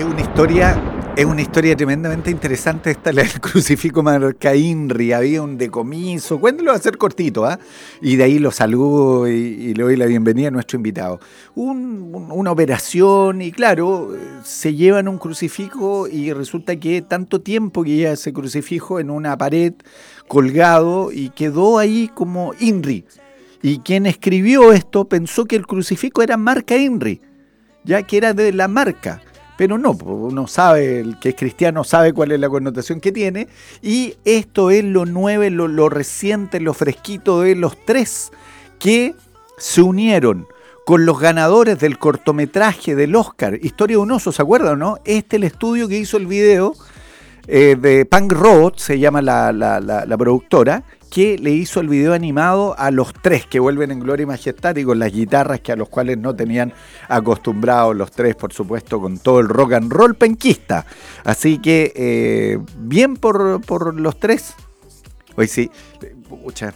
Es una historia tremendamente interesante esta, la del crucifijo marca INRI. Había un decomiso, cuéntelo, va a ser cortito, ¿ah? Y de ahí lo saludo y le doy la bienvenida a nuestro invitado. Una operación y claro, se llevan un crucifijo y resulta que tanto tiempo que lleva ese crucifijo en una pared colgado y quedó ahí como INRI. Y quien escribió esto pensó que el crucifijo era marca INRI, ya que era de la marca. Pero no, uno sabe, el que es cristiano sabe cuál es la connotación que tiene, y esto es lo nuevo, lo reciente, lo fresquito de los tres que se unieron con los ganadores del cortometraje del Oscar, Historia de un oso, ¿se acuerdan o no? Este es el estudio que hizo el video de Punk Robot, se llama la productora, que le hizo el video animado a los tres que vuelven en gloria y majestad y con las guitarras que a los cuales no tenían acostumbrados los tres, por supuesto, con todo el rock and roll penquista. Así que bien por los tres. Hoy sí, pucha.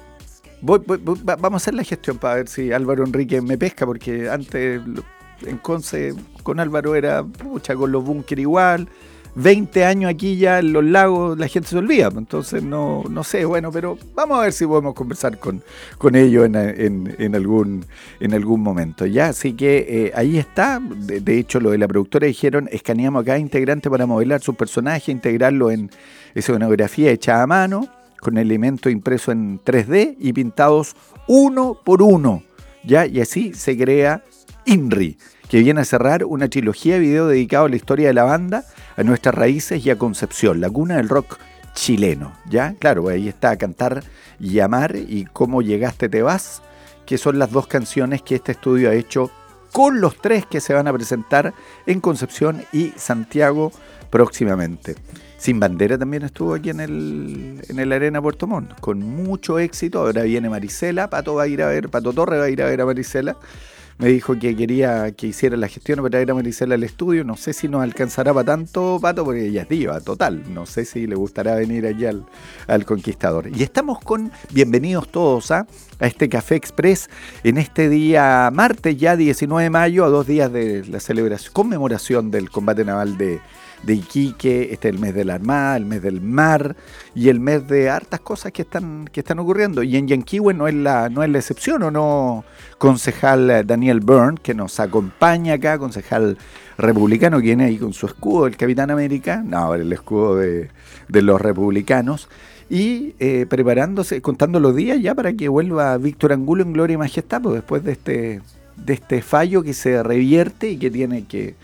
Vamos a hacer la gestión para ver si Álvaro Enrique me pesca, porque antes en Conce con Álvaro era pucha, con los Búnker igual. 20 años aquí ya en los lagos la gente se olvida, entonces no sé, bueno, pero vamos a ver si podemos conversar con ellos en algún momento, ¿ya? Así que ahí está, de hecho lo de la productora dijeron, escaneamos a cada integrante para modelar su personaje, integrarlo en escenografía hecha a mano, con elementos impresos en 3D y pintados uno por uno, ¿ya? Y así se crea INRI, que viene a cerrar una trilogía de video dedicado a la historia de la banda, a nuestras raíces y a Concepción, la cuna del rock chileno, ¿ya? Claro, ahí está Cantar y Amar y Cómo Llegaste Te Vas, que son las dos canciones que este estudio ha hecho con los tres que se van a presentar en Concepción y Santiago próximamente. Sin Bandera también estuvo aquí en el Arena Puerto Montt, con mucho éxito. Ahora viene Marisela, Pato Torre va a ir a ver a Marisela. Me dijo que quería que hiciera la gestión para traer a Marisela al estudio. No sé si nos alcanzará para tanto, Pato, porque ella es diva, total. No sé si le gustará venir allí al Conquistador. Y estamos bienvenidos todos a este Café Express en este día martes, ya 19 de mayo, a 2 días de la conmemoración del combate naval de Iquique. Este es el mes de la Armada, el mes del mar y el mes de hartas cosas que están ocurriendo. Y en Yanquihue no es la excepción, ¿o no, concejal Daniel Byrne, que nos acompaña acá, concejal republicano, que viene ahí con su escudo del Capitán América, no, el escudo de los republicanos, y preparándose, contando los días ya para que vuelva Víctor Angulo en gloria y majestad, pues después de este fallo que se revierte y que tiene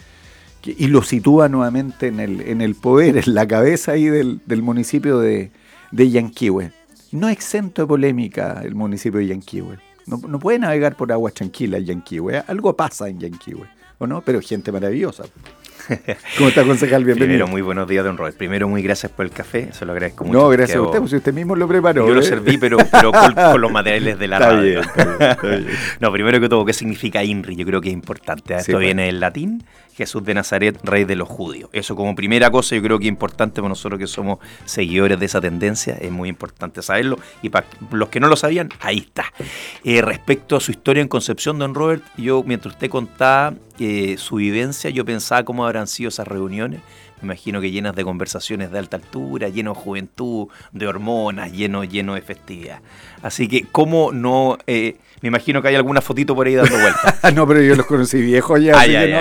y lo sitúa nuevamente en el poder, en la cabeza ahí del municipio de Yanquihue. No exento de polémica el municipio de Yanquihue. No puede navegar por aguas tranquilas Yanquihue. Algo pasa en Yanquihue, ¿o no? Pero gente maravillosa. ¿Cómo está, concejal? Bienvenido. Primero, muy buenos días, don Robert. Primero, muy gracias por el café, se lo agradezco mucho. No, gracias a usted, pues usted mismo lo preparó. Yo lo serví, pero con los materiales de la radio. Está bien. No, primero que todo, ¿qué significa INRI? Yo creo que es importante. Esto viene del latín, Jesús de Nazaret, rey de los judíos. Eso como primera cosa, yo creo que es importante para nosotros que somos seguidores de esa tendencia, es muy importante saberlo. Y para los que no lo sabían, ahí está. Respecto a su historia en Concepción, don Robert, yo mientras usted contaba su vivencia, yo pensaba cómo habrán sido esas reuniones. Me imagino que llenas de conversaciones de alta altura, lleno de juventud, de hormonas, lleno de festividad. Así que, ¿cómo no? Me imagino que hay alguna fotito por ahí dando vueltas. No, pero yo los conocí viejos ya.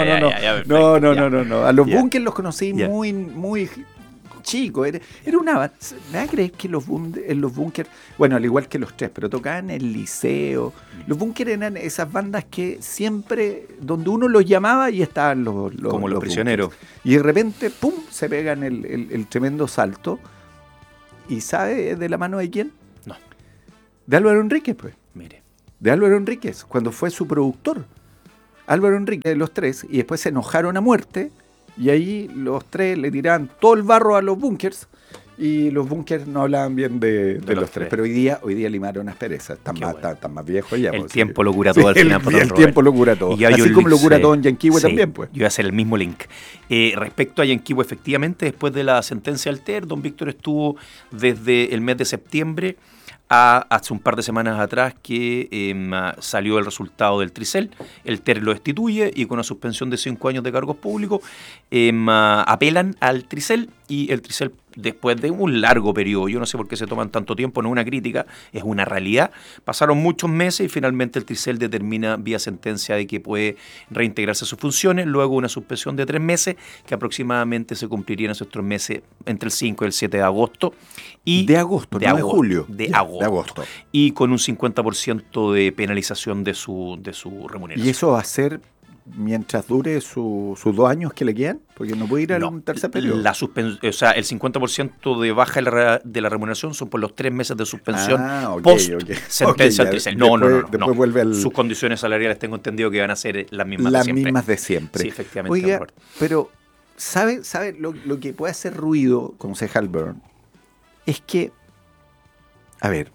No. A los Búnker los conocí muy chicos. Era una... ¿Me va a creer que los Búnker, bueno, al igual que los tres, pero tocaban en el liceo? Los Búnker eran esas bandas que siempre, donde uno los llamaba y estaban como los prisioneros. Y de repente, ¡pum!, se pegan el tremendo salto. ¿Y sabe de la mano de quién? No. De Álvaro Enríquez, pues. Mire. De Álvaro Enríquez, cuando fue su productor. Álvaro Enríquez, los tres, y después se enojaron a muerte. Y ahí los tres le tiraban todo el barro a los Bunkers Y los bunkers no hablaban bien de los tres. Pero hoy día limaron asperezas. Están más viejos ya. El tiempo lo cura todo al final. El tiempo lo cura todo. Así como lo cura todo en Yanquihue también, pues. Yo voy a hacer el mismo link. Respecto a Yanquihue, efectivamente, después de la sentencia del TER, don Víctor estuvo desde el mes de septiembre hace un par de semanas atrás que salió el resultado del Tricel. El TER lo destituye y con una suspensión de 5 años de cargos públicos apelan al Tricel, y el Tricel, después de un largo periodo, yo no sé por qué se toman tanto tiempo, no es una crítica, es una realidad, pasaron muchos meses y finalmente el Tricel determina vía sentencia de que puede reintegrarse a sus funciones, luego una suspensión de 3 meses, que aproximadamente se cumplirían esos 3 meses entre el 5 y el 7 de agosto. De agosto. De julio. De agosto. Y con un 50% de penalización de su remuneración. ¿Y eso va a ser mientras dure sus 2 años que le quedan? Porque no puede ir a un tercer periodo. El 50% de baja de la remuneración son por los 3 meses de suspensión post-sentencia al Tricel. No. Después vuelve sus condiciones salariales tengo entendido que van a ser las mismas de siempre. Sí, efectivamente. Oiga, pero ¿sabe lo que puede hacer ruido, concejal Byrne? Es que, a ver,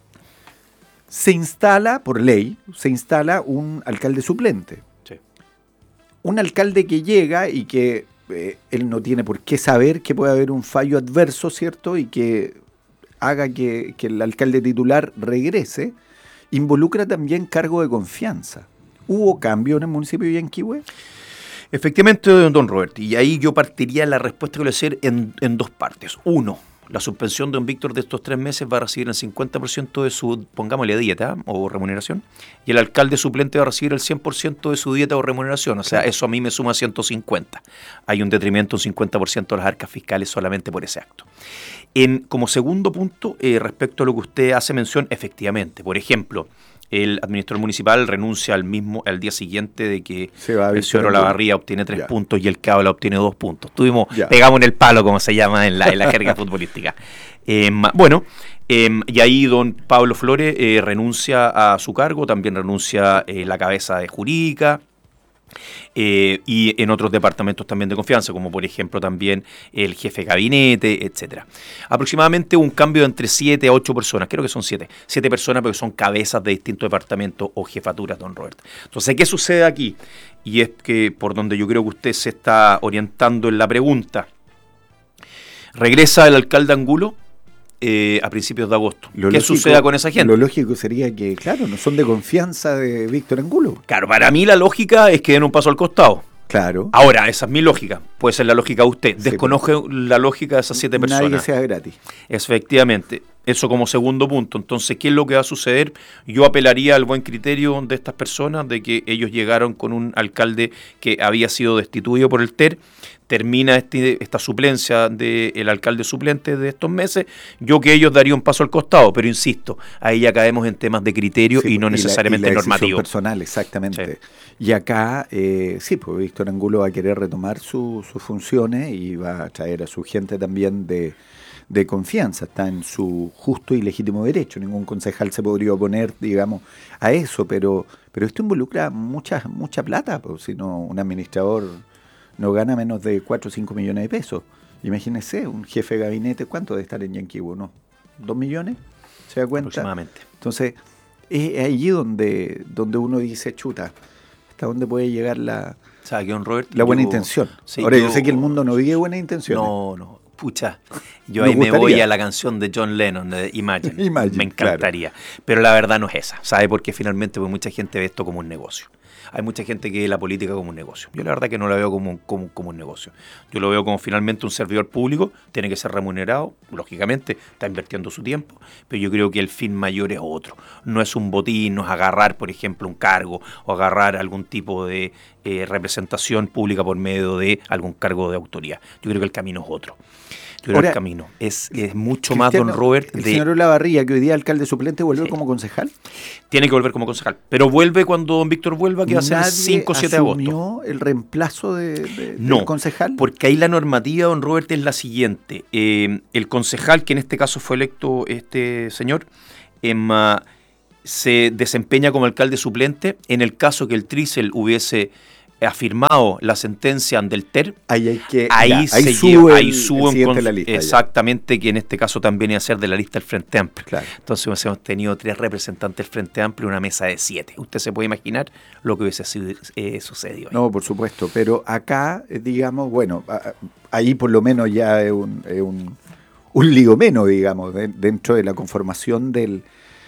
por ley, se instala un alcalde suplente. Un alcalde que llega y que él no tiene por qué saber que puede haber un fallo adverso, ¿cierto? Y que haga que el alcalde titular regrese, involucra también cargo de confianza. ¿Hubo cambio en el municipio de Yanquihue? Efectivamente, don Robert, y ahí yo partiría la respuesta que voy a hacer en 2 partes. 1, la suspensión de don Víctor de estos 3 meses va a recibir el 50% de su, pongámosle, dieta o remuneración, y el alcalde suplente va a recibir el 100% de su dieta o remuneración. O sea, eso a mí me suma 150. Hay un detrimento, un 50% de las arcas fiscales solamente por ese acto. Como segundo punto, respecto a lo que usted hace mención, efectivamente, por ejemplo, el administrador municipal renuncia al día siguiente de que el señor Olavarría obtiene 3 puntos y el Cabla obtiene 2 puntos. Pegamos en el palo, como se llama en la jerga futbolística. Y ahí don Pablo Flores renuncia a su cargo, también renuncia la cabeza de Jurídica. Y en otros departamentos también de confianza, como por ejemplo también el jefe de gabinete, etcétera. Aproximadamente un cambio de entre 7 a 8 personas, creo que son 7 personas, porque son cabezas de distintos departamentos o jefaturas, don Robert. Entonces, ¿qué sucede aquí? Y es que por donde yo creo que usted se está orientando en la pregunta, regresa el alcalde Angulo a principios de agosto. ¿Qué suceda con esa gente? Lo lógico sería que, claro, no son de confianza de Víctor Angulo. Claro, para mí la lógica es que den un paso al costado. Claro. Ahora, esa es mi lógica. Puede ser la lógica de usted. Desconoce la lógica de esas 7 personas. Nadie sea gratis. Efectivamente. Eso como segundo punto. Entonces, ¿qué es lo que va a suceder? Yo apelaría al buen criterio de estas personas de que ellos llegaron con un alcalde que había sido destituido por el TER. Termina esta suplencia del alcalde suplente de estos meses, yo que ellos daría un paso al costado, pero insisto, ahí ya caemos en temas de criterio y no necesariamente normativo. Personal, exactamente. Sí. Y acá, pues Víctor Angulo va a querer retomar sus funciones y va a traer a su gente también de confianza, está en su justo y legítimo derecho. Ningún concejal se podría oponer, digamos, a eso, pero esto involucra mucha plata, pues, si no, un administrador no gana menos de 4 o 5 millones de pesos. Imagínese, un jefe de gabinete, ¿cuánto debe estar en Yanquihue? ¿No? ¿2 millones? ¿Se da cuenta? Aproximadamente. Entonces, es allí donde uno dice, chuta, ¿hasta dónde puede llegar la buena intención? Sí, ahora, yo sé que el mundo no vive buenas intenciones. No. Pucha, yo ahí me voy a la canción de John Lennon, de Imagine. Me encantaría. Claro. Pero la verdad no es esa, ¿sabe? Porque finalmente mucha gente ve esto como un negocio. Hay mucha gente que ve la política como un negocio. Yo la verdad que no la veo como un negocio. Yo lo veo como finalmente un servidor público, tiene que ser remunerado, lógicamente, está invirtiendo su tiempo, pero yo creo que el fin mayor es otro. No es un botín, no es agarrar, por ejemplo, un cargo o agarrar algún tipo de representación pública por medio de algún cargo de autoridad. Yo creo que el camino es otro. Ahora, el camino es mucho más, don Robert. ¿El señor Olavarría, que hoy día es alcalde suplente, vuelve como concejal? Tiene que volver como concejal, pero vuelve cuando don Víctor vuelva, que va a ser el 5 o 7 de agosto. ¿Asumió el reemplazo del concejal? Porque ahí la normativa, don Robert, es la siguiente. El concejal, que en este caso fue electo este señor, se desempeña como alcalde suplente en el caso que el Tricel hubiese afirmado la sentencia del TER, ahí sube la lista, exactamente, que en este caso también iba a ser de la lista del Frente Amplio. Claro. Entonces hemos tenido 3 representantes del Frente Amplio y una mesa de 7. Usted se puede imaginar lo que hubiese sucedido ahí. No, por supuesto, pero acá, digamos, bueno, ahí por lo menos ya es un lío menos, digamos, dentro de la conformación del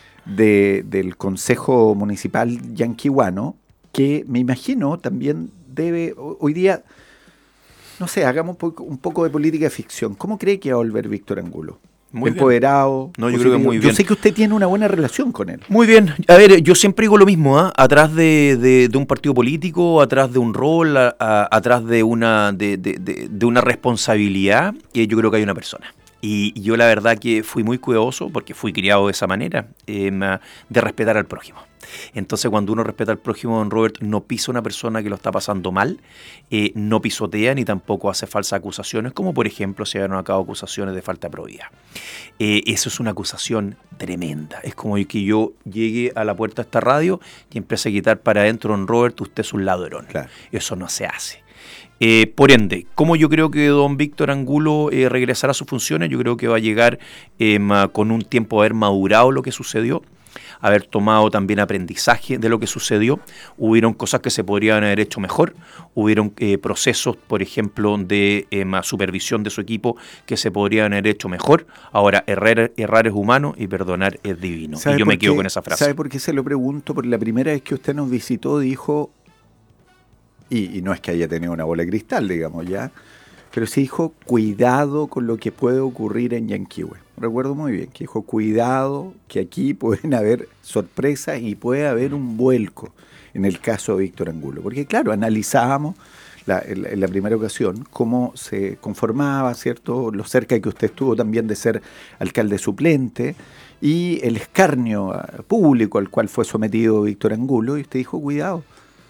Consejo Municipal yanquihuano, que me imagino también debe, hoy día, no sé, hagamos un poco de política de ficción. ¿Cómo cree que va a volver Víctor Angulo? Muy empoderado. No, yo creo que muy bien. Yo sé que usted tiene una buena relación con él. Muy bien. A ver, yo siempre digo lo mismo, atrás de un partido político, atrás de un rol, atrás de una responsabilidad, yo creo que hay una persona. Y yo la verdad que fui muy cuidadoso, porque fui criado de esa manera, de respetar al prójimo. Entonces cuando uno respeta al prójimo, don Robert, no pisa a una persona que lo está pasando mal, no pisotea ni tampoco hace falsas acusaciones, como por ejemplo se llevaron a cabo acusaciones de falta de probidad. Eso es una acusación tremenda. Es como que yo llegue a la puerta de esta radio y empiece a quitar para adentro, don Robert, usted es un ladrón. Claro. Eso no se hace. Por ende, ¿cómo yo creo que don Víctor Angulo regresará a sus funciones? Yo creo que va a llegar con un tiempo de haber madurado lo que sucedió, haber tomado también aprendizaje de lo que sucedió. Hubieron cosas que se podrían haber hecho mejor, hubieron procesos, por ejemplo, de supervisión de su equipo que se podrían haber hecho mejor. Ahora, errar es humano y perdonar es divino. Y yo me quedo con esa frase. ¿Sabe por qué se lo pregunto? Porque la primera vez que usted nos visitó dijo... Y no es que haya tenido una bola de cristal, digamos, ya, pero sí dijo, cuidado con lo que puede ocurrir en Yanquihue. Recuerdo muy bien que dijo, cuidado, que aquí pueden haber sorpresas y puede haber un vuelco en el caso de Víctor Angulo. Porque claro, analizábamos en la primera ocasión cómo se conformaba, ¿cierto?, lo cerca que usted estuvo también de ser alcalde suplente y el escarnio público al cual fue sometido Víctor Angulo, y usted dijo, cuidado.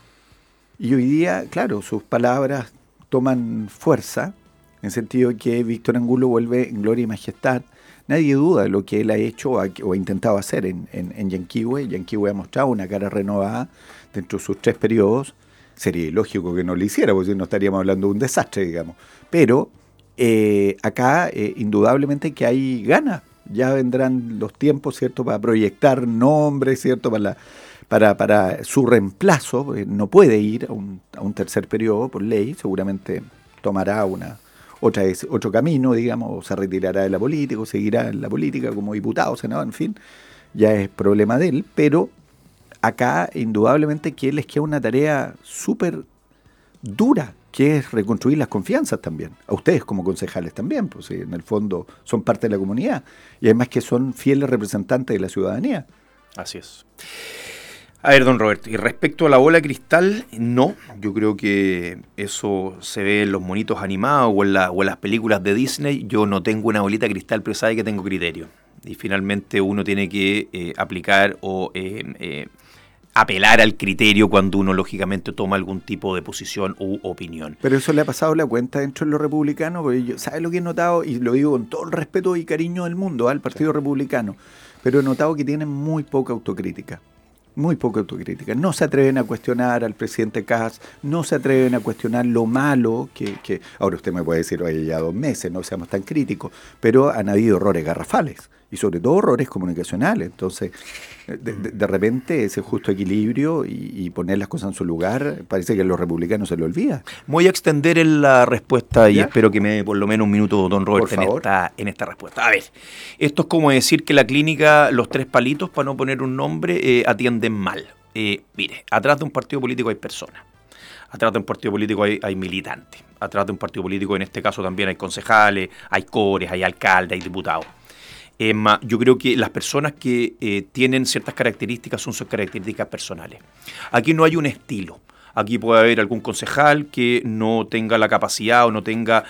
Y hoy día, claro, sus palabras toman fuerza, en el sentido de que Víctor Angulo vuelve en gloria y majestad. Nadie duda de lo que él ha hecho o ha intentado hacer en Yanquihue. Yanquihue ha mostrado una cara renovada dentro de sus 3 periodos. Sería ilógico que no lo hiciera, porque si no estaríamos hablando de un desastre, digamos. Pero acá, indudablemente que hay ganas. Ya vendrán los tiempos, ¿cierto?, para proyectar nombres, ¿cierto?, para su reemplazo. No puede ir a un tercer periodo por ley, seguramente tomará otro camino, digamos, o se retirará de la política, o seguirá en la política como diputado, senador, en fin, ya es problema de él, pero acá indudablemente que les queda una tarea súper dura, que es reconstruir las confianzas también, a ustedes como concejales también, pues en el fondo son parte de la comunidad, y además que son fieles representantes de la ciudadanía. Así es. A ver, don Roberto, y respecto a la bola de cristal, no, yo creo que eso se ve en los monitos animados o en las películas de Disney. Yo no tengo una bolita de cristal, pero sabe que tengo criterio. Y finalmente uno tiene que aplicar o apelar al criterio cuando uno lógicamente toma algún tipo de posición u opinión. Pero eso le ha pasado la cuenta dentro de los republicanos, porque yo, ¿sabe lo que he notado? Y lo digo con todo el respeto y cariño del mundo al Partido Republicano, pero he notado que tienen muy poca autocrítica. Muy poca autocrítica. No se atreven a cuestionar al presidente Kast, no se atreven a cuestionar lo malo que ahora usted me puede decir, oye, ya 2 meses, no seamos tan críticos, pero han habido errores garrafales y sobre todo errores comunicacionales. Entonces, de repente ese justo equilibrio y poner las cosas en su lugar, parece que a los republicanos se lo olvida. Voy a extender en la respuesta y ¿Ya? espero que me dé por lo menos un minuto, don Robert, en esta respuesta. A ver, esto es como decir que la clínica Los Tres Palitos, para no poner un nombre, atienden mal. Mire, atrás de un partido político hay personas. Atrás de un partido político hay militantes. Atrás de un partido político, en este caso, también hay concejales, hay cores, hay alcaldes, hay diputados. Yo creo que las personas que tienen ciertas características son sus características personales. Aquí no hay un estilo. Aquí puede haber algún concejal que no tenga la capacidad o no tenga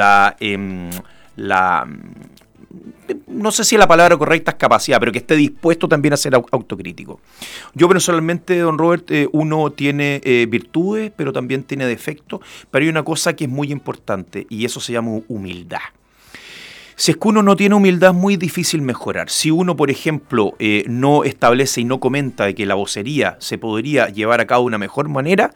no sé si la palabra correcta es capacidad, pero que esté dispuesto también a ser autocrítico. Yo personalmente, don Robert, uno tiene virtudes, pero también tiene defectos, pero hay una cosa que es muy importante y eso se llama humildad. Si es que uno no tiene humildad, es muy difícil mejorar. Si uno, por ejemplo, no establece y no comenta de que la vocería se podría llevar a cabo de una mejor manera,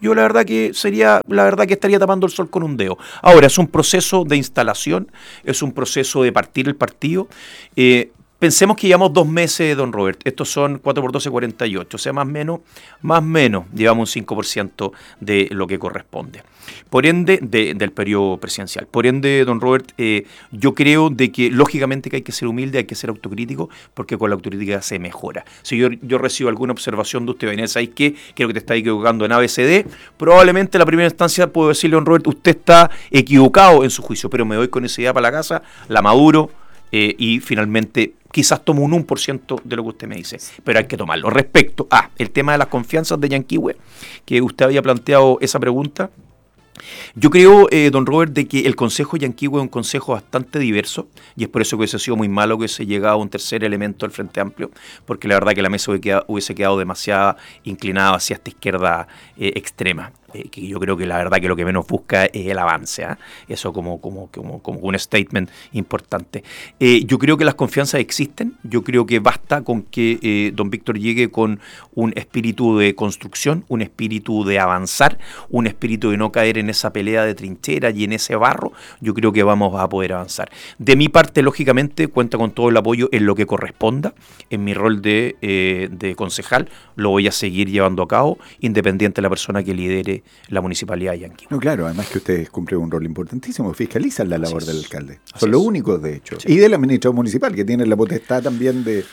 yo la verdad que estaría tapando el sol con un dedo. Ahora, es un proceso de instalación, es un proceso de partir el partido. Pensemos que llevamos 2 meses, don Robert. Estos son 4 por 12, 48. O sea, más o menos, llevamos un 5% de lo que corresponde. Por ende, del periodo presidencial. Por ende, don Robert, yo creo de que lógicamente que hay que ser humilde, hay que ser autocrítico, porque con la autocrítica se mejora. Si yo recibo alguna observación de usted, venir, ¿sabes qué? Creo que te está equivocando en ABCD. Probablemente en la primera instancia puedo decirle, don Robert, usted está equivocado en su juicio, pero me voy con esa idea para la casa, la maduro, y finalmente quizás tomo un 1% de lo que usted me dice, pero hay que tomarlo. Respecto a el tema de las confianzas de Yanquihue, que usted había planteado esa pregunta, yo creo, don Robert, de que el Consejo Yanquihue es un consejo bastante diverso, y es por eso que hubiese sido muy malo que hubiese llegado a un tercer elemento del Frente Amplio, porque la verdad que la mesa hubiese quedado demasiado inclinada hacia esta izquierda extrema. Que yo creo que la verdad que lo que menos busca es el avance, ¿eh? Eso como un statement importante. Yo creo que las confianzas existen, yo creo que basta con que don Víctor llegue con un espíritu de construcción, un espíritu de avanzar, un espíritu de no caer en esa pelea de trincheras y en ese barro. Yo creo que vamos a poder avanzar. De mi parte, lógicamente, cuenta con todo el apoyo en lo que corresponda, en mi rol de concejal, lo voy a seguir llevando a cabo, independiente de la persona que lidere la municipalidad de Yanquihue. No, claro, además que ustedes cumplen un rol importantísimo, fiscalizan la labor del alcalde. Son los únicos, de hecho. Y del administrador municipal, que tiene la potestad también de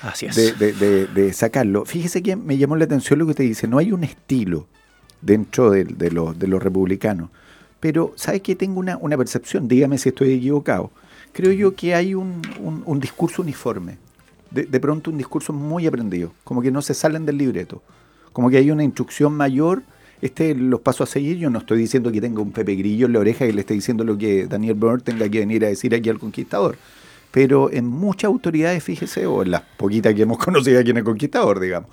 sacarlo. Fíjese que me llamó la atención lo que usted dice, no hay un estilo dentro de los republicanos, pero ¿sabe que tengo una percepción? Dígame si estoy equivocado. Creo yo que hay un discurso uniforme, de pronto un discurso muy aprendido, como que no se salen del libreto, como que hay una instrucción mayor. Los pasos a seguir, yo no estoy diciendo que tenga un Pepe Grillo en la oreja y le esté diciendo lo que Daniel Bernard tenga que venir a decir aquí al Conquistador. Pero en muchas autoridades, fíjese, o en las poquitas que hemos conocido aquí en el Conquistador, digamos,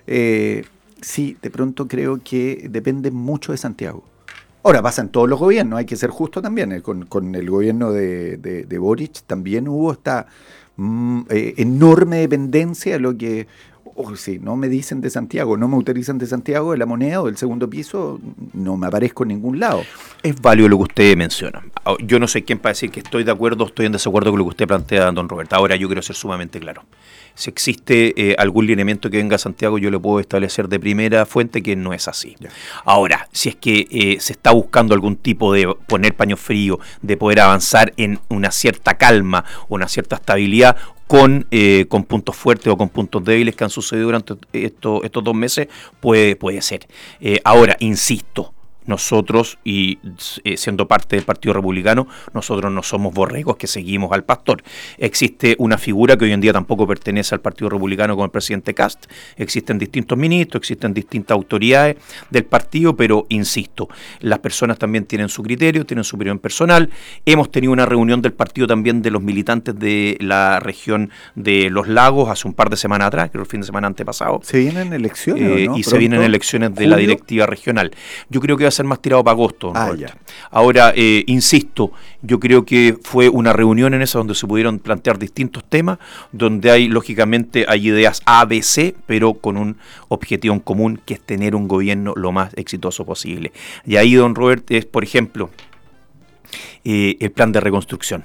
sí, de pronto creo que depende mucho de Santiago. Ahora, pasa en todos los gobiernos, hay que ser justo también. Con el gobierno de Boric también hubo esta enorme dependencia de lo que... si no me dicen de Santiago, no me autorizan de Santiago, de la moneda o del segundo piso, no me aparezco en ningún lado. Es válido lo que usted menciona. Yo no soy quien para decir que estoy de acuerdo o estoy en desacuerdo con lo que usted plantea, don Roberto. Ahora yo quiero ser sumamente claro. Si existe algún lineamiento que venga a Santiago, yo le puedo establecer de primera fuente que no es así. Ya. Ahora, si es que se está buscando algún tipo de poner paño frío, de poder avanzar en una cierta calma, una cierta estabilidad, con puntos fuertes o con puntos débiles que han sucedido durante estos 2 meses, puede ser. Ahora, insisto, nosotros, y siendo parte del Partido Republicano, nosotros no somos borregos que seguimos al pastor. Existe una figura que hoy en día tampoco pertenece al Partido Republicano como el presidente Kast. Existen distintos ministros, existen distintas autoridades del partido, pero insisto, las personas también tienen su criterio, tienen su opinión personal. Hemos tenido una reunión del partido también de los militantes de la región de Los Lagos hace un par de semanas atrás, creo el fin de semana antepasado. ¿Se vienen elecciones o no? Y ¿pronto? Se vienen elecciones de la directiva regional. Yo creo que va a ser más tirado para agosto. Ahora, insisto, yo creo que fue una reunión en esa donde se pudieron plantear distintos temas, donde lógicamente hay ideas A, B, C, pero con un objetivo en común, que es tener un gobierno lo más exitoso posible. Y ahí, don Robert, es, por ejemplo, el plan de reconstrucción.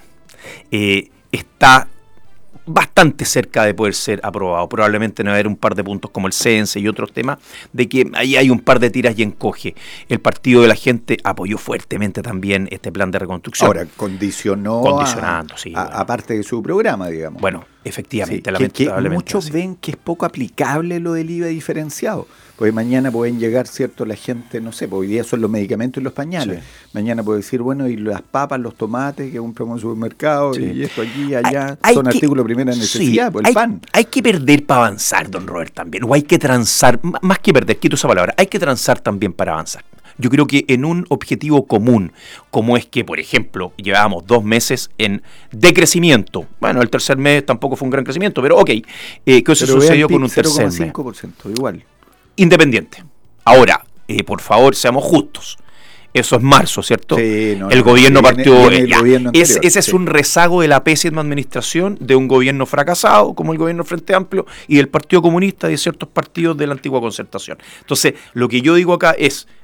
Está bastante cerca de poder ser aprobado. Probablemente no va a haber un par de puntos como el CENSE y otros temas, de que ahí hay un par de tiras y encoge. El Partido de la Gente apoyó fuertemente también este plan de reconstrucción. Ahora, condicionando, sí, aparte de su programa, digamos. Bueno, efectivamente, sí, lamentablemente. Que muchos ven que es poco aplicable lo del IVA diferenciado. Porque mañana pueden llegar, ¿cierto? La gente, no sé, porque hoy día son los medicamentos y los pañales. Sí. Mañana puede decir, bueno, y las papas, los tomates que compramos en el supermercado, sí, y esto aquí y allá, son artículos de primera necesidad, sí, el pan. Hay que perder para avanzar, don Robert, también. O hay que transar, más que perder, quito esa palabra, hay que transar también para avanzar. Yo creo que en un objetivo común, como es que, por ejemplo, llevábamos 2 meses en decrecimiento. Bueno, el tercer mes tampoco fue un gran crecimiento, pero ok, que eso sucedió con un tercer mes. 0,5%, igual. Independiente. Ahora, por favor, seamos justos. Eso es marzo, ¿cierto? Sí, el gobierno partió... ese es un rezago de la pésima administración de un gobierno fracasado, como el gobierno Frente Amplio, y del Partido Comunista y de ciertos partidos de la antigua Concertación. Entonces, lo que yo digo acá es,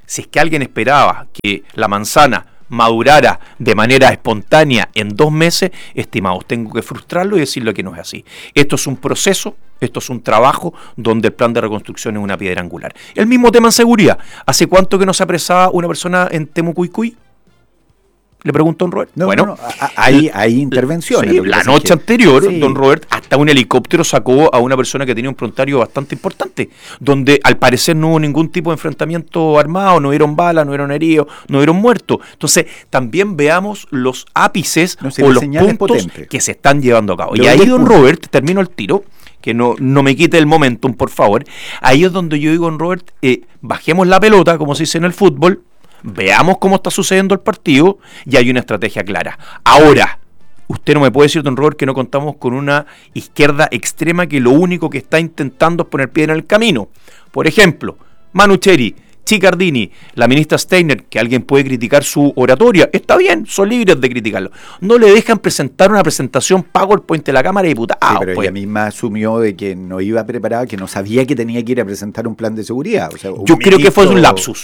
si es que alguien esperaba que la manzana madurara de manera espontánea en 2 meses, estimados, tengo que frustrarlo y decirle que no es así. Esto es un proceso, esto es un trabajo donde el plan de reconstrucción es una piedra angular. El mismo tema en seguridad. ¿Hace cuánto que no se apresaba una persona en Temucuicui? Le preguntó don Robert. No, bueno, no. Hay intervenciones. Sí, la noche anterior, sí, don Robert, hasta un helicóptero sacó a una persona que tenía un prontuario bastante importante, donde al parecer no hubo ningún tipo de enfrentamiento armado, no hubieron balas, no hubieron heridos, no hubieron muertos. Entonces, también veamos los ápices o los puntos que se están llevando a cabo. Y ahí, don Robert, termino el tiro, que no me quite el momentum, por favor. Ahí es donde yo digo, don Robert, bajemos la pelota, como se dice en el fútbol, veamos cómo está sucediendo el partido y hay una estrategia clara. Ahora, usted no me puede decir, don Robert, que no contamos con una izquierda extrema que lo único que está intentando es poner piedra en el camino. Por ejemplo, Manu Cheri, Chiccardini, la ministra Steiner, que alguien puede criticar su oratoria, está bien, son libres de criticarlo. No le dejan presentar una presentación PowerPoint de la Cámara de Diputados. Sí, pero ella misma asumió de que no iba preparada, que no sabía que tenía que ir a presentar un plan de seguridad. O sea, yo creo que fue un lapsus.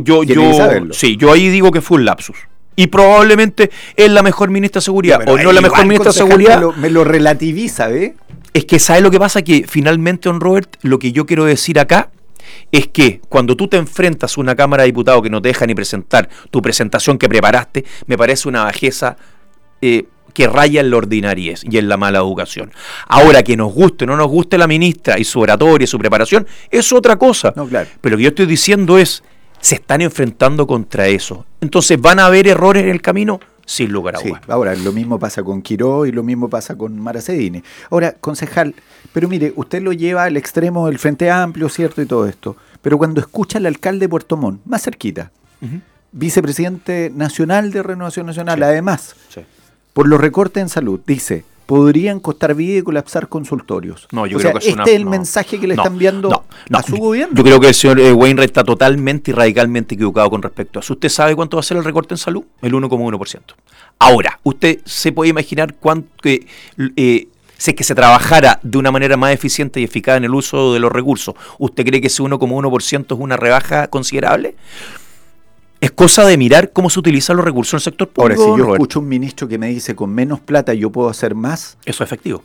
Yo ahí digo que fue un lapsus. Y probablemente es la mejor ministra de seguridad, o no la mejor ministra de seguridad. Me lo relativiza, ¿ve? Es que ¿sabe lo que pasa? Que finalmente, don Robert, lo que yo quiero decir acá es que cuando tú te enfrentas a una Cámara de Diputados que no te deja ni presentar tu presentación que preparaste, me parece una bajeza que raya en la ordinariez y en la mala educación. Ahora, que nos guste o no nos guste la ministra y su oratoria y su preparación, es otra cosa. No, claro. Pero lo que yo estoy diciendo es, se están enfrentando contra eso. Entonces, ¿van a haber errores en el camino? Sin lugar a dudas. Sí, ahora, lo mismo pasa con Quiró y lo mismo pasa con Mara Cedini. Ahora, concejal, pero mire, usted lo lleva al extremo del Frente Amplio, ¿cierto? Y todo esto. Pero cuando escucha al alcalde de Puerto Montt, más cerquita, vicepresidente nacional de Renovación Nacional, sí, además, sí, por los recortes en salud, dice, podrían costar vida y colapsar consultorios. No, yo creo que es el mensaje que le está enviando a su gobierno. Yo creo que el señor Wainwright está totalmente y radicalmente equivocado con respecto a eso. ¿Usted sabe cuánto va a ser el recorte en salud? El 1,1%. Ahora, usted se puede imaginar cuánto si es que se trabajara de una manera más eficiente y eficaz en el uso de los recursos, ¿usted cree que ese 1,1% es una rebaja considerable? Es cosa de mirar cómo se utilizan los recursos en el sector público. Ahora, si yo escucho un ministro que me dice con menos plata yo puedo hacer más. Eso es efectivo.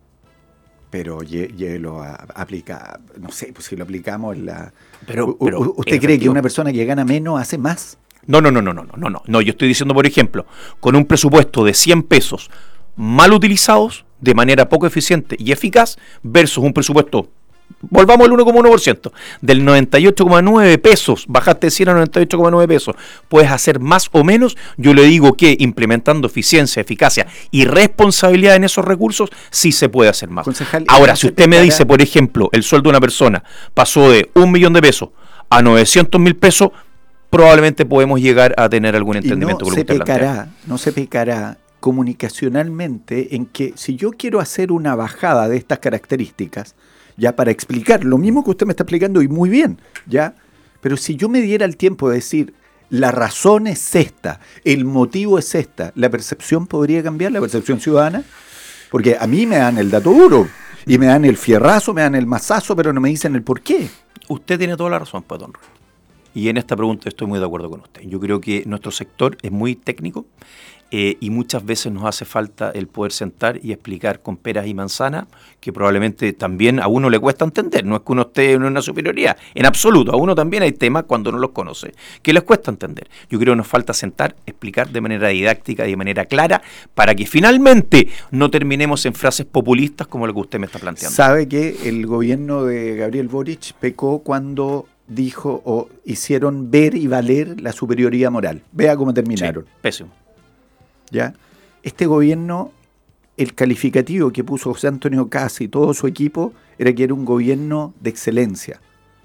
Pero llévelo a aplicar, no sé, pues si lo aplicamos en la... Pero ¿usted cree que una persona que gana menos hace más? No, yo estoy diciendo, por ejemplo, con un presupuesto de 100 pesos mal utilizados, de manera poco eficiente y eficaz, versus un presupuesto, volvamos al 1,1%, del 98,9 pesos, bajaste de 100 a 98,9 pesos, puedes hacer más o menos. Yo le digo que implementando eficiencia, eficacia y responsabilidad en esos recursos, sí se puede hacer más. Concejal, ahora, si usted me dice, por ejemplo, el sueldo de una persona pasó de 1 millón de pesos a 900.000 pesos, probablemente podemos llegar a tener algún entendimiento con lo que usted plantea. No se pecará comunicacionalmente en que si yo quiero hacer una bajada de estas características, ya para explicar lo mismo que usted me está explicando y muy bien, ya, pero si yo me diera el tiempo de decir la razón es esta, el motivo es esta, la percepción podría cambiar, la percepción ciudadana, porque a mí me dan el dato duro y me dan el fierrazo, me dan el mazazo, pero no me dicen el por qué. Usted tiene toda la razón, pues, don Roy. Y en esta pregunta estoy muy de acuerdo con usted. Yo creo que nuestro sector es muy técnico y muchas veces nos hace falta el poder sentar y explicar con peras y manzanas, que probablemente también a uno le cuesta entender. No es que uno esté en una superioridad, en absoluto. A uno también hay temas cuando no los conoce que les cuesta entender. Yo creo que nos falta sentar, explicar de manera didáctica y de manera clara para que finalmente no terminemos en frases populistas como lo que usted me está planteando. ¿Sabe que el gobierno de Gabriel Boric pecó cuando dijo o hicieron ver y valer la superioridad moral? Vea cómo terminaron. Sí, pésimo. ¿Ya? Este gobierno, el calificativo que puso José Antonio Casi y todo su equipo era que era un gobierno de excelencia.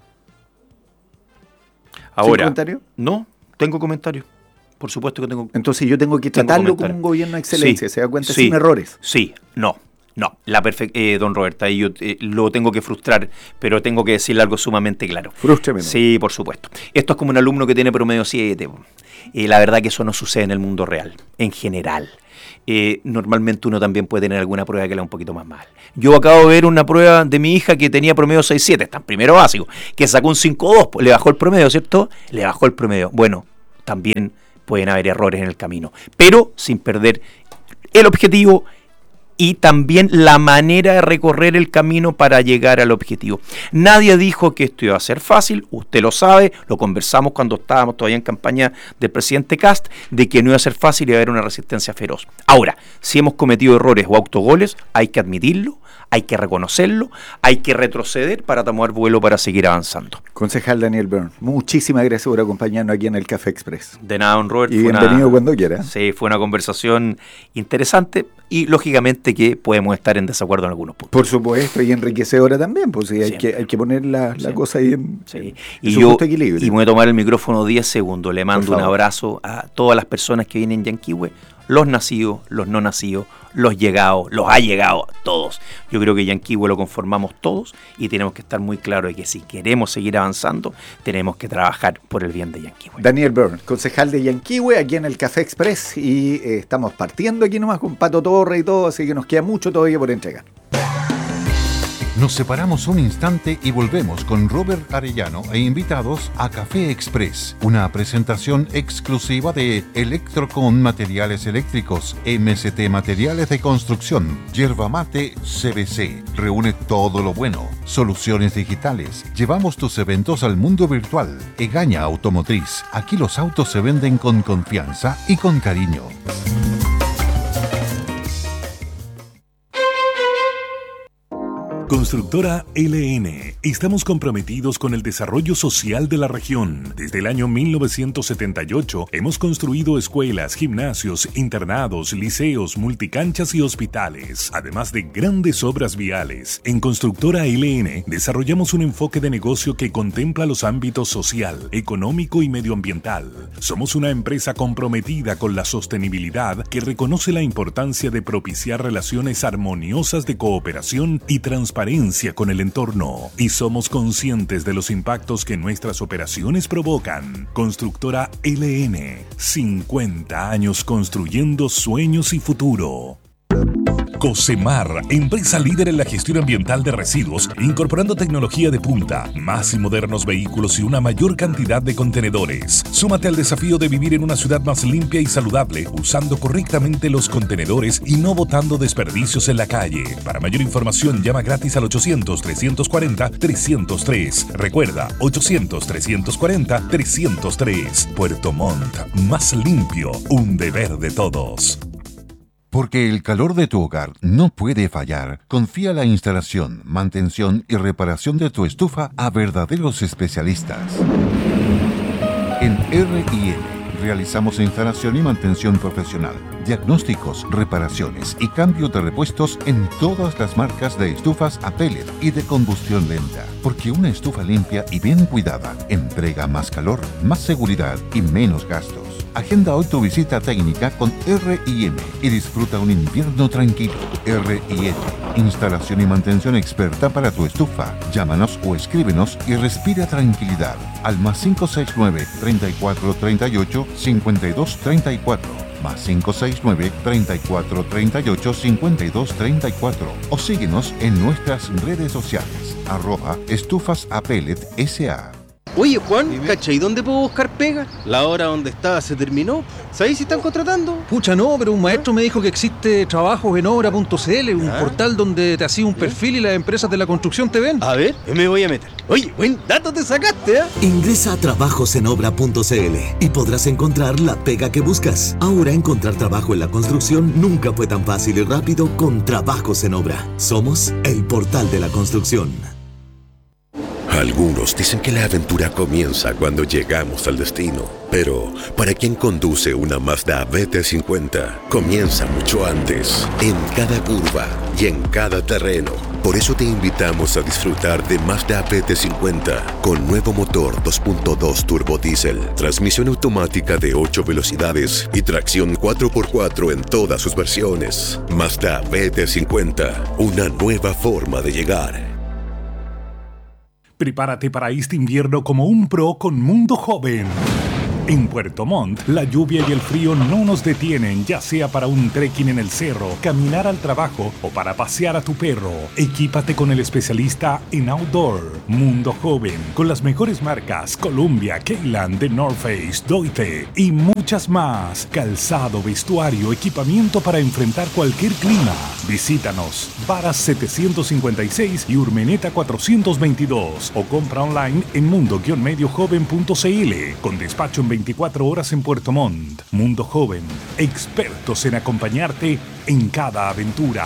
Ahora, comentario? No, tengo comentarios. Por supuesto que tengo. Entonces yo tengo que tratarlo como un gobierno de excelencia, sí, ¿se da cuenta? Sí, sin errores. Sí, no. Don Roberto, ahí yo lo tengo que frustrar, pero tengo que decirle algo sumamente claro. Frústreme. Sí, por supuesto. Esto es como un alumno que tiene promedio 7. La verdad que eso no sucede en el mundo real, en general. normalmente uno también puede tener alguna prueba que le da un poquito más mal. Yo acabo de ver una prueba de mi hija que tenía promedio 6.7, está en primero básico, que sacó un 5.2, le bajó el promedio, ¿cierto? Le bajó el promedio. Bueno, también pueden haber errores en el camino, pero sin perder el objetivo y también la manera de recorrer el camino para llegar al objetivo. Nadie dijo que esto iba a ser fácil, usted lo sabe, lo conversamos cuando estábamos todavía en campaña del presidente Kast, de que no iba a ser fácil y iba a haber una resistencia feroz. Ahora, si hemos cometido errores o autogoles, hay que admitirlo, hay que reconocerlo, hay que retroceder para tomar vuelo para seguir avanzando. Concejal Daniel Byrne, muchísimas gracias por acompañarnos aquí en el Café Express. De nada, don Robert. Y bienvenido cuando quiera. Sí, fue una conversación interesante y lógicamente que podemos estar en desacuerdo en algunos puntos. Por supuesto, y enriquecedora también, pues sí, hay que poner la cosa ahí en y su yo, justo equilibrio. Y voy a tomar el micrófono 10 segundos. Le mando un abrazo a todas las personas que vienen en Yanquihue, los nacidos, los no nacidos, los llegados, los allegados, todos. Yo creo que Yanquihue lo conformamos todos y tenemos que estar muy claros de que si queremos seguir avanzando, tenemos que trabajar por el bien de Yanquihue. Daniel Byrne, concejal de Yanquihue, aquí en el Café Express, y estamos partiendo aquí nomás con Pato Torre y todo, así que nos queda mucho todavía por entregar. Nos separamos un instante y volvemos con Robert Arellano e invitados a Café Express, una presentación exclusiva de Electrocon Materiales Eléctricos, MST Materiales de Construcción, Yerba Mate CBC. Reúne todo lo bueno. Soluciones digitales. Llevamos tus eventos al mundo virtual. Egaña Automotriz. Aquí los autos se venden con confianza y con cariño. Constructora LN. Estamos comprometidos con el desarrollo social de la región. Desde el año 1978 hemos construido escuelas, gimnasios, internados, liceos, multicanchas y hospitales, además de grandes obras viales. En Constructora LN desarrollamos un enfoque de negocio que contempla los ámbitos social, económico y medioambiental. Somos una empresa comprometida con la sostenibilidad que reconoce la importancia de propiciar relaciones armoniosas de cooperación y transparencia con el entorno, y somos conscientes de los impactos que nuestras operaciones provocan. Constructora LN, 50 años construyendo sueños y futuro. Cosemar, empresa líder en la gestión ambiental de residuos, incorporando tecnología de punta, más y modernos vehículos y una mayor cantidad de contenedores. Súmate al desafío de vivir en una ciudad más limpia y saludable, usando correctamente los contenedores y no botando desperdicios en la calle. Para mayor información, llama gratis al 800-340-303. Recuerda, 800-340-303. Puerto Montt, más limpio, un deber de todos. Porque el calor de tu hogar no puede fallar, confía la instalación, mantención y reparación de tu estufa a verdaderos especialistas. En R&N realizamos instalación y mantención profesional, diagnósticos, reparaciones y cambio de repuestos en todas las marcas de estufas a pellet y de combustión lenta. Porque una estufa limpia y bien cuidada entrega más calor, más seguridad y menos gastos. Agenda hoy tu visita técnica con R&N y disfruta un invierno tranquilo. R&N, instalación y mantención experta para tu estufa. Llámanos o escríbenos y respira tranquilidad al +569 3438 5234, +569 3438 5234, o síguenos en nuestras redes sociales @estufasaPellet.sa. Oye, Juan, ¿cachai? ¿Dónde puedo buscar pega? La hora donde estaba se terminó. ¿Sabéis si están contratando? Pucha, no, pero un maestro me dijo que existe trabajosenobra.cl, un portal donde te hacía un perfil y las empresas de la construcción te ven. A ver, me voy a meter. Oye, buen dato te sacaste, ¿eh? Ingresa a trabajosenobra.cl y podrás encontrar la pega que buscas. Ahora encontrar trabajo en la construcción nunca fue tan fácil y rápido con Trabajos en Obra. Somos el portal de la construcción. Algunos dicen que la aventura comienza cuando llegamos al destino, pero para quien conduce una Mazda BT50, comienza mucho antes, en cada curva y en cada terreno. Por eso te invitamos a disfrutar de Mazda BT50 con nuevo motor 2.2 turbo diésel, transmisión automática de 8 velocidades y tracción 4x4 en todas sus versiones. Mazda BT50, una nueva forma de llegar. Prepárate para este invierno como un pro con Mundo Joven. En Puerto Montt, la lluvia y el frío no nos detienen, ya sea para un trekking en el cerro, caminar al trabajo o para pasear a tu perro. Equípate con el especialista en outdoor, Mundo Joven, con las mejores marcas Columbia, Keyland, The North Face, Doite y muchas más. Calzado, vestuario, equipamiento para enfrentar cualquier clima. Visítanos, Varas 756 y Urmeneta 422 o compra online en mundo-mediojoven.cl con despacho en 24 horas en Puerto Montt. Mundo Joven, expertos en acompañarte en cada aventura.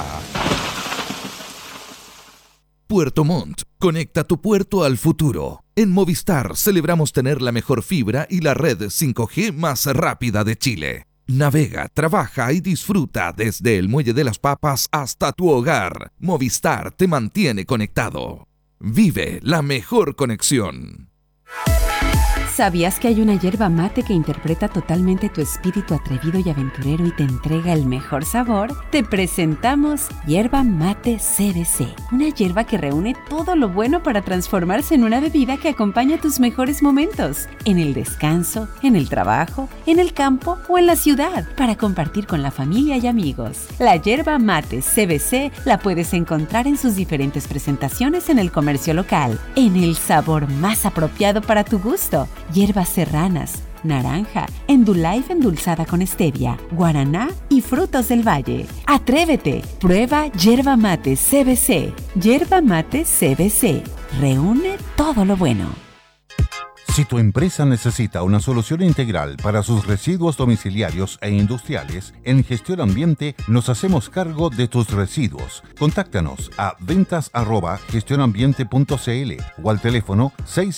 Puerto Montt, conecta tu puerto al futuro. En Movistar celebramos tener la mejor fibra y la red 5G más rápida de Chile. Navega, trabaja y disfruta desde el Muelle de las Papas hasta tu hogar. Movistar te mantiene conectado. Vive la mejor conexión. ¿Sabías que hay una yerba mate que interpreta totalmente tu espíritu atrevido y aventurero y te entrega el mejor sabor? Te presentamos Yerba Mate CBC, una yerba que reúne todo lo bueno para transformarse en una bebida que acompaña tus mejores momentos, en el descanso, en el trabajo, en el campo o en la ciudad, para compartir con la familia y amigos. La Yerba Mate CBC la puedes encontrar en sus diferentes presentaciones en el comercio local, en el sabor más apropiado para tu gusto. Hierbas serranas, naranja, Endullife endulzada con stevia, guaraná y frutos del valle. ¡Atrévete! Prueba Yerba Mate CBC. Yerba Mate CBC. Reúne todo lo bueno. Si tu empresa necesita una solución integral para sus residuos domiciliarios e industriales, en Gestión Ambiente nos hacemos cargo de tus residuos. Contáctanos a ventas@gestionambiente.cl o al teléfono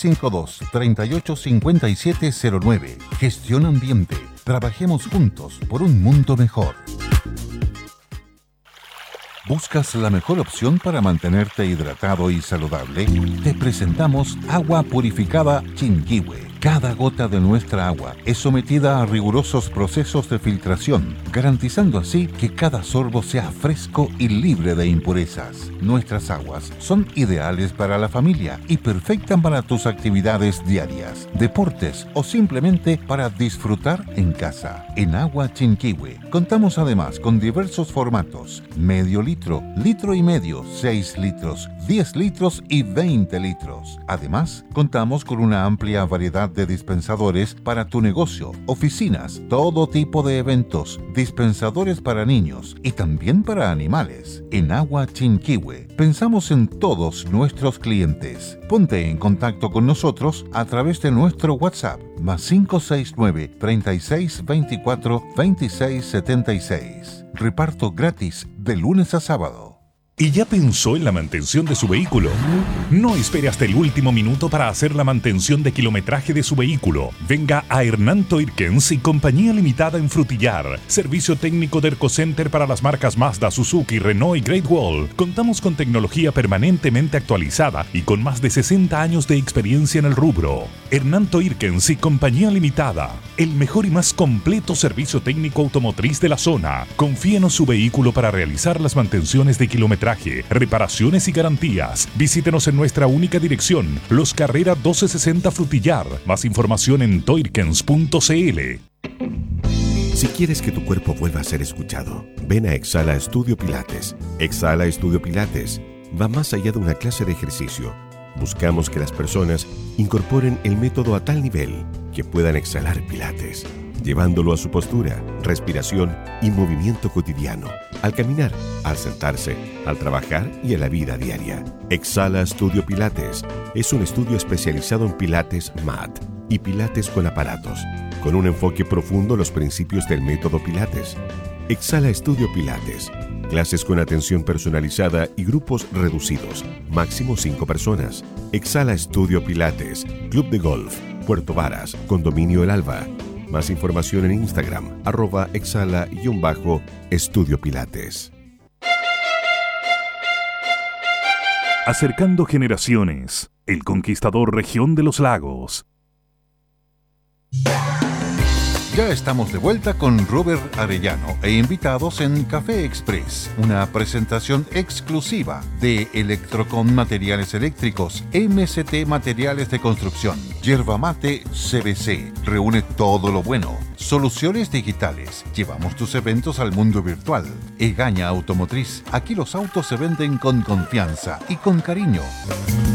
652-385709. Gestión Ambiente. Trabajemos juntos por un mundo mejor. ¿Buscas la mejor opción para mantenerte hidratado y saludable? Te presentamos Agua Purificada Chinquihue. Cada gota de nuestra agua es sometida a rigurosos procesos de filtración, garantizando así que cada sorbo sea fresco y libre de impurezas. Nuestras aguas son ideales para la familia y perfectas para tus actividades diarias, deportes o simplemente para disfrutar en casa. En Agua Chinquihue contamos además con diversos formatos: medio litro, litro y medio, 6 litros, 10 litros y 20 litros. Además, contamos con una amplia variedad de dispensadores para tu negocio, oficinas, todo tipo de eventos, dispensadores para niños y también para animales. En Agua Chinquihue pensamos en todos nuestros clientes. Ponte en contacto con nosotros a través de nuestro WhatsApp +569 36 24 26 76. Reparto gratis de lunes a sábado. ¿Y ya pensó en la mantención de su vehículo? No espere hasta el último minuto para hacer la mantención de kilometraje de su vehículo. Venga a Hernán Toirkens y Compañía Limitada en Frutillar. Servicio técnico de Ercocenter para las marcas Mazda, Suzuki, Renault y Great Wall. Contamos con tecnología permanentemente actualizada y con más de 60 años de experiencia en el rubro. Hernán Toirkens y Compañía Limitada. El mejor y más completo servicio técnico automotriz de la zona. Confíenos su vehículo para realizar las mantenciones de kilometraje, reparaciones y garantías. Visítenos en nuestra única dirección, Los Carrera 1260 Frutillar. Más información en toirkens.cl. Si quieres que tu cuerpo vuelva a ser escuchado, ven a Exhala Estudio Pilates. Exhala Estudio Pilates va más allá de una clase de ejercicio. Buscamos que las personas incorporen el método a tal nivel que puedan exhalar Pilates, llevándolo a su postura, respiración y movimiento cotidiano, al caminar, al sentarse, al trabajar y en la vida diaria. Exhala Estudio Pilates es un estudio especializado en Pilates MAT y Pilates con aparatos, con un enfoque profundo en los principios del método Pilates. Exhala Estudio Pilates, clases con atención personalizada y grupos reducidos, máximo 5 personas. Exhala Estudio Pilates, Club de Golf, Puerto Varas, Condominio El Alba. Más información en Instagram, @exhala_estudio Pilates. Acercando generaciones, el conquistador Región de los Lagos. Ya estamos de vuelta con Robert Arellano e invitados en Café Express, una presentación exclusiva de Electrocon Materiales Eléctricos, MST Materiales de Construcción, Yerba Mate CBC. Reúne todo lo bueno. Soluciones digitales. Llevamos tus eventos al mundo virtual. Egaña Automotriz. Aquí los autos se venden con confianza y con cariño.